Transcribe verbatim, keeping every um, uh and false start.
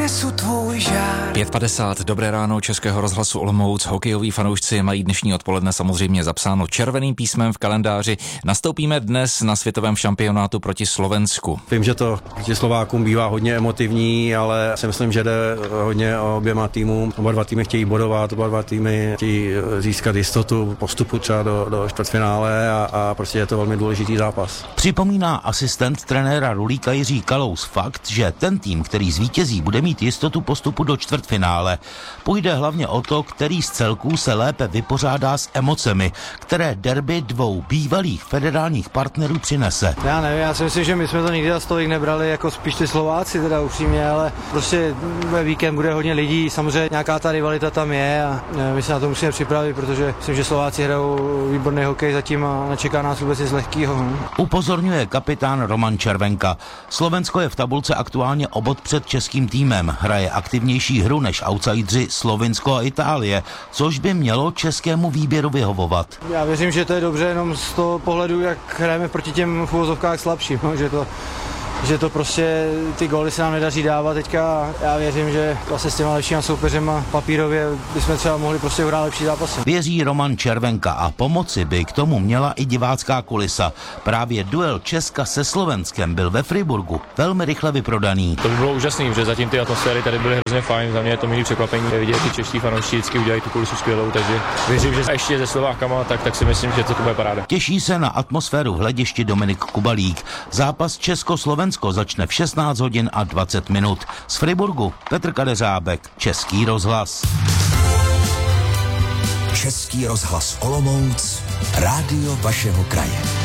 přinesu tvůj žár. pět padesát, dobré ráno Českého rozhlasu Olomouc. Hokejoví fanoušci mají dnešní odpoledne samozřejmě zapsáno červeným písmem v kalendáři. Nastoupíme dnes na světovém šampionátu proti Slovensku. Vím, že to proti Slovákům bývá hodně emotivní, ale si myslím, že jde hodně o oběma týmům. Oba dva týmy chtějí bodovat, oba dva týmy chtějí získat jistotu postupu třeba do, do čtvrtfinále a, a prostě je to velmi důležitý zápas. Připomíná asistent trenéra Rulíka Jiří Kalous fakt, že ten tým, který zvítězí, bude mít jistotu postupu do čtvrtfinále. Půjde hlavně o to, který z celků se lépe vypořádá s emocemi, které derby dvou bývalých federálních partnerů přinese. Já nevím, já si myslím, že my jsme to nikdy za stolik nebrali, jako spíš ty Slováci teda upřímně, ale prostě ve víkend bude hodně lidí, samozřejmě nějaká ta rivalita tam je a my se na to musíme připravit, protože myslím, že Slováci hrajou výborný hokej zatím a nečeká nás vůbec nic lehkýho. Upozorňuje kapitán Roman Červenka. Slovensko je v tabulce aktuálně o bod před českým týmem. Hraje aktivnější hru než outsidři Slovinsko a Itálie, což by mělo českému výběru vyhovovat. Já věřím, že to je dobře jenom z toho pohledu, jak hrajeme proti těm v uvozovkách slabším, no, že to že to prostě ty góly se nám nedaří dávat teďka. Já věřím, že vlastně s těma lepšíma soupeřema papírově bychom třeba mohli prostě hrát lepší zápasy. Věří Roman Červenka a pomoci by k tomu měla i divácká kulisa. Právě duel Česka se Slovenskem byl ve Friburgu velmi rychle vyprodaný. To by bylo úžasný, protože zatím ty atmosféry tady byly hrozně fajn. Za mě je to milý překvapení. Vidět, ty čeští fanoušci vždycky udělají tu kulisu skvělou, takže věřím, že ještě se Slovákama, tak, tak si myslím, že to bude paráda. Těší se na atmosféru v hledišti Dominik Kubalík. Zápas Česko-Slovensko začne v šestnáct hodin a dvacet minut. Z Friburgu Petr Kadeřábek, Český rozhlas. Český rozhlas Olomouc, rádio vašeho kraje.